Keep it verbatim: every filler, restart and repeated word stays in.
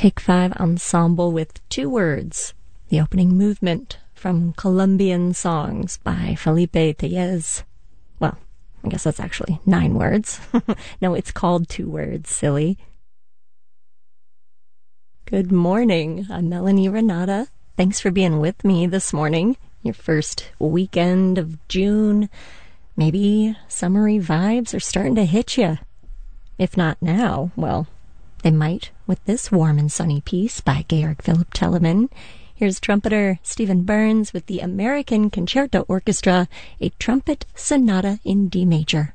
Take Five ensemble with two words. The opening movement from Colombian Songs by Felipe Tellez. Well, I guess that's actually nine words. No, it's called two words, silly. Good morning. I'm Melanie Renata. Thanks for being with me this morning. Your first weekend of June. Maybe summery vibes are starting to hit you. If not now, well, they might with this warm and sunny piece by Georg Philipp Telemann. Here's trumpeter Stephen Burns with the American Concerto Orchestra, a trumpet sonata in D major.